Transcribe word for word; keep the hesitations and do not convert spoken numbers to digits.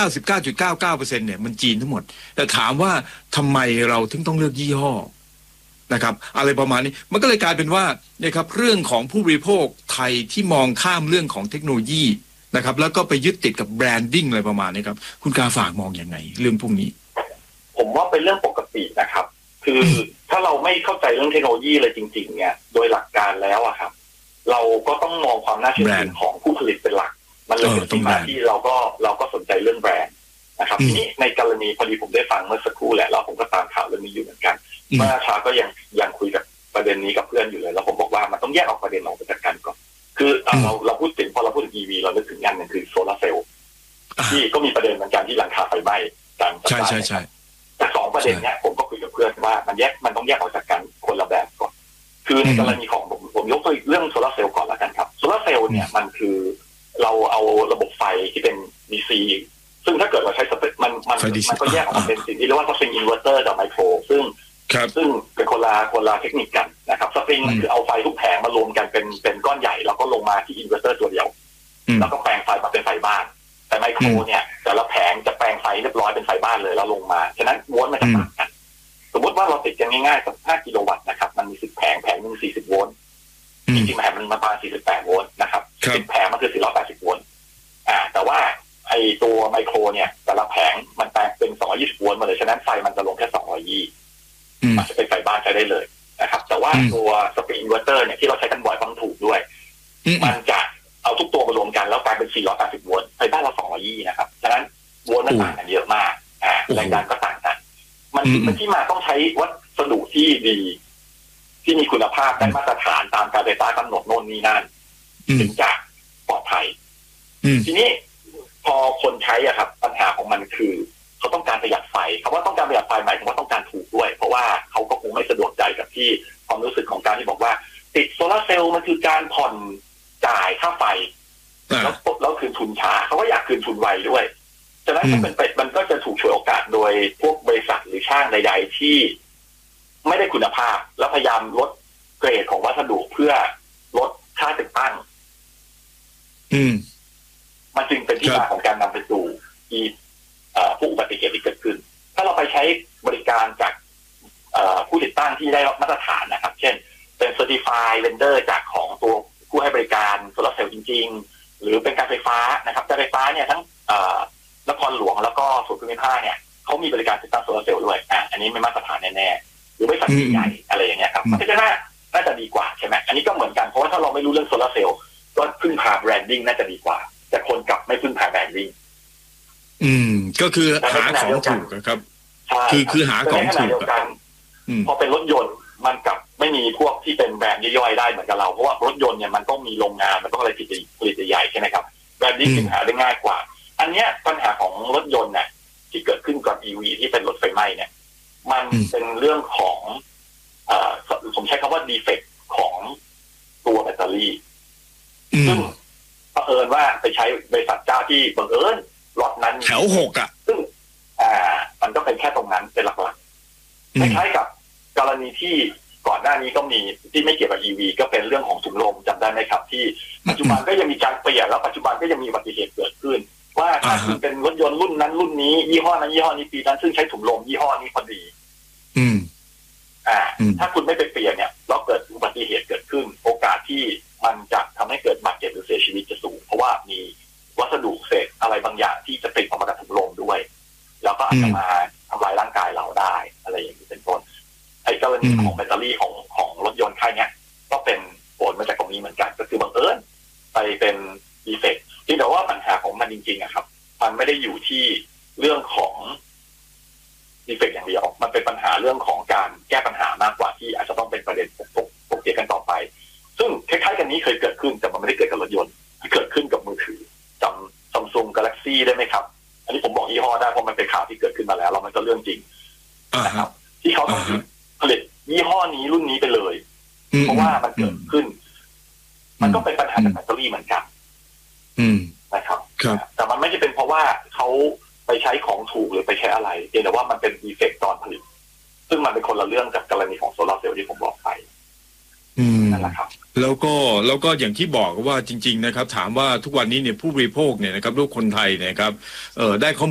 าสิบเก้าจุดเก้าเก้าเปอร์เซ็นต์เนี่ยมันจีนทั้งหมดแต่ถามว่าทำไมเราถึงต้องเลือกยี่ห้อนะครับอะไรประมาณนี้มันก็เลยกลายเป็นว่าเนี่ยครับเรื่องของผู้บริโภคไทยที่มองข้ามเรื่องของเทคโนโลยีนะครับแล้วก็ไปยึดติดกับแบรนดิ้งอะไรประมาณนี้ครับคุณกาฝากมองอย่างไงเรื่องพวกนี้ผมว่าเป็นเรื่องปกตินะครับคือถ้าเราไม่เข้าใจเรื่องเทคโนโลยีเลยจริงๆเนี่ยโดยหลักการแล้วอะครับเราก็ต้องมองความน่าเชื่อถือของผู้ผลิตเป็นหลักมันเลยเป็นที่มาที่เราก็เราก็สนใจเรื่องแบรนด์นะครับทีนี้ในกรณีพอดีผมได้ฟังเมื่อสักครู่แหละแล้วผมก็ตามข่าวเรื่องนี้อยู่เหมือนกันเมื่อเช้าก็ยังยังคุยกับประเด็นนี้กับเพื่อนอยู่เลยแล้วผมบอกว่ามันต้องแยกออกประเด็นออกจากกันก่อนคือเราเราพูดถึงพอเราพูดถึง อี วี เรานึกถึงอย่างหนึ่งคือโซลาร์เซลล์ที่ก็มีประเด็นเหมือนกันที่หลังคาไฟไหม้กันใช่ใช่ใช่แต่สองประเด็นเนี้ยผมก็คุยกับเพื่อนว่ามันแยกมันต้องแยกออกจากกันคนละแบบก่อนคือในกรณีของผมผมยกตัวเรื่องโซลาร์เซลล์ก่อนละกันครับโซลาร์เซลล์เนี่ยมันคือเราเอาระบบไฟที่เป็น ดี ซี ซึ่งถ้าเกิดเราใช้สเปคมันมันมันก็แยกออกมาเป็นสิ่งที่เรียกว่าสปริงอินเวอร์เตอร์กับไมโครซึ่งซึ่งเป็นคนละคนละเทคนิคกันนะครับสปริงมันคือเอาไฟทุกแผงมารวมกันเป็นเป็นก้อนใหญ่แล้วก็ลงมาที่อินเวอร์เตอร์ตัวเดียวแล้วก็แปลงไฟมาเป็นไฟบ้านแต่ไมโครเนี่ยแต่ละแผงจะแปลงไฟเรียบร้อยเป็นไฟบ้านเลยแล้วลงมาฉะนั้นโวลต์มันจะต่างกันสมมติว่าเราติดกันง่ายๆสักห้ากิโลวัตต์นะครับมันมีสิบแผงแผงนึงสี่สิบโวลต์จริงๆแผงมันประมาณสี่สิบแปดโวลต์นะครับสิบแผงมันคือสี่ร้อยแปดสิบโวลต์อ่าแต่ว่าไอตัวไมโครเนี่ยแต่ละแผงมันแปลงเป็นสองร้อยยี่สิบโวลต์มาเลยฉะนั้นไฟมันจะลงแค่สองร้อยยี่มันจะเป็นไฟบ้านใช้ได้เลยนะครับแต่ว่าตัวสปริงอินเวอร์เตอร์เนี่ยที่เราใช้กันบ่อยฟังถูกด้วยมันจะเอาทุกตัวมารวมกันแล้วกลายเป็นสี่ร้อยแปดสิบโวลต์ไฟบ้านเราสองร้อยยี่นะครับฉะนั้นโวลต์มันต่างกันเยอะมากอ่าแรงดันก็ต่างกันมันเป็นที่มาต้องใช้วัสดุที่ดีที่มีคุณภาพได้มาตรฐานตามการไฟฟ้ากำหนดโน่นนี่นั่นถึงจะปลอดภัยทีนี้พอคนใช้อ่ะครับปัญหาของมันคือเขาต้องการประหยัดไฟคำว่าต้องการประหยัดไฟหมายถึงว่าต้องการถูกด้วยเพราะว่าเขาก็คงไม่สะดวกใจกับที่ความรู้สึกของการที่บอกว่าติดโซลาร์เซลล์มันคือการผ่อนจ่ายค่าไฟแล้วแล้วคืนทุนช้าเขาก็อยากคืนทุนไวด้วยฉะนั้นมันเป็นมันก็จะถูกฉวยโอกาสโดยพวกบริษัทหรือช่างใดๆที่ไม่ได้คุณภาพแล้วพยายามลดเกรดของวัสดุเพื่อลดค่าติดตั้งอืมมันจึงเป็นที่มาของการนำไปสู่ที่ผู้อุบัติเหตุที่เกิดขึ้นถ้าเราไปใช้บริการจากผู้ติดตั้งที่ได้รับมาตรฐานนะครับเช่นเป็น Certified Vendor จากของตัวผู้ให้บริการโซลาร์เซลล์จริงๆหรือเป็นการไฟฟ้านะครับการไฟฟ้าเนี่ยทั้งนครหลวงแล้วก็ส่วนภูมิภาคเนี่ยเขามีบริการติดตั้งโซลาร์เซลล์ด้วยอ่ะอันนี้ไม่มาตรฐานแน่ๆหรือบริษัทใหญ่อะไรอย่างเงี้ยครับมันก็จะน่าน่าจะดีกว่าใช่ไหมอันนี้ก็เหมือนกันเพราะว่าถ้าเราไม่รู้เรื่องโซลาร์เซลล์ก็พึ่งพาแบรนดิ้งน่าจะดีกว่าแต่คนกลับไม่พึ่งพาแบรนดิ้งอืมก็คือหาของถูกครับคือคือหาของถูกกันพอเป็นรถยนต์มันกลับไม่มีพวกที่เป็นแบรนด์ย่อยๆได้เหมือนกับเราเพราะว่ารถยนต์เนี่ยมันต้องมีโรงงานมันต้องอะไรผลิตผลิตใหญ่ใช่ไหมครับแบรนดิ้งถึงหาได้ง่ายกว่าอันเนี้ยปัญหาของรถยนต์เนี่ยที่เกิดขึ้นกับ อี วี ที่เป็นรถไฟไหม้เนี่ยมันเป็นเรื่องของเอ่อผมใช้คำว่าดีเฟกต์ของตัวแบตเตอรี่ซึ่งเผอิญว่าไปใช้บริษัทเจ้าที่บังเอิญล็อตนั้นแถวหกอ่ะซึ่งอ่ามันก็เป็นแค่ตรงนั้นเป็นหลักๆคล้ายๆกับกรณีที่ก่อนหน้านี้ก็มีที่ไม่เกี่ยวกับ อี วี ก็เป็นเรื่องของถุงลมจำได้ไหมครับที่ปัจจุบันก็ยังมีการเปลี่ยนแล้วปัจจุบันก็ยังมีอุบัติเหตุเกิดขึ้นว่าถ้าคุณเป็นรถยนต์รุ่นนั้นรุ่นนี้ยี่ห้อนั้นยี่ห้อนี้ปีนั้นซึ่งใช้ถุงลมยี่ห้อนี้พอดีอืมอ่าถ้าคุณไม่ไปเปลี่ยนเนี่ยแล้วเกิดอุบัติเหตุเกิดขึ้นโอกาสที่มันจะทำให้เกิดบาดเจ็บหรือเสียชีวิตจะสูงเพราะว่ามีวัสดุเศษอะไรบางอย่างที่จะติดออกมาจากถุงลมด้วยแล้วก็อาจจะมาทำลายร่างกายเราได้อะไรอย่างนี้เป็นต้นไอ้กรณีของแบตเตอรี่ของของรถยนต์ค่ายเนี้ยก็เป็นผลมาจากตรงนี้เหมือนกันก็คือบังเอิญไปเป็นดีเฟกต์ที่แต่ว่าปัญหาของมันจริงๆอะครับมันไม่ได้อยู่ที่เรื่องของดีเฟกต์อย่างเดียวมันเป็นปัญหาเรื่องของการแก้ปัญหามากกว่าที่อาจจะต้องเป็นประเด็นถกเถียงกันต่อไปซึ่งคล้ายๆกันนี้เคยเกิดขึ้นแต่มันไม่ได้เกิดกับรถยนต์เกิดขึ้นกับมือถือจำ Samsung Galaxy ได้ไหมครับอันนี้ผมบอกยี่ห้อได้เพราะมันเป็นข่าวที่เกิดขึ้นมาแล้วแล้วมันก็เรื่องจริงนะครับที่เขาต้องผลิตยี่ห้อนี้รุ่นนี้ไปเลยเพราะว่ามันเกิดขึ้นมันก็เป็นปัญหาจากแบตเตอรี่เหมือนกันนะครับแต่มันไม่ใช่เป็นเพราะว่าเขาไปใช้ของถูกหรือไปใช้อะไรเพียงแต่ว่ามันเป็นดีเฟกต์ตอนผลิตซึ่งมันเป็นคนละเรื่องกับกรณีของโซลาร์เซลล์ที่ผมบอกไปนั่นแหละครับแล้วก็แล้วก็อย่างที่บอกว่าจริงๆนะครับถามว่าทุกวันนี้เนี่ยผู้บริโภคเนี่ยนะครับลูกคนไทยเนี่ยครับเอ่อได้ข้อ